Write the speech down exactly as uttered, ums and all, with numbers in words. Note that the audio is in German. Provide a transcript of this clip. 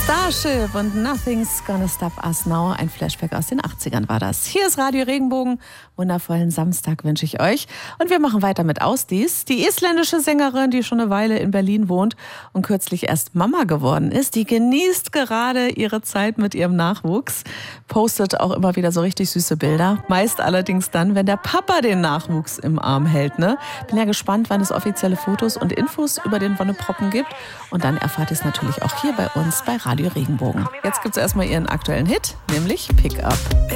Starship und Nothing's Gonna Stop Us Now. Ein Flashback aus den achtzigern war das. Hier ist Radio Regenbogen. Wundervollen Samstag wünsche ich euch. Und wir machen weiter mit Ausdies. Die isländische Sängerin, die schon eine Weile in Berlin wohnt und kürzlich erst Mama geworden ist, die genießt gerade ihre Zeit mit ihrem Nachwuchs. Postet auch immer wieder so richtig süße Bilder. Meist allerdings dann, wenn der Papa den Nachwuchs im Arm hält. Ne? Bin ja gespannt, wann es offizielle Fotos und Infos über den Wonneproppen gibt. Und dann erfahrt ihr es natürlich auch hier bei uns bei Radio Regenbogen. Jetzt gibt es erstmal ihren aktuellen Hit, nämlich Pick Up.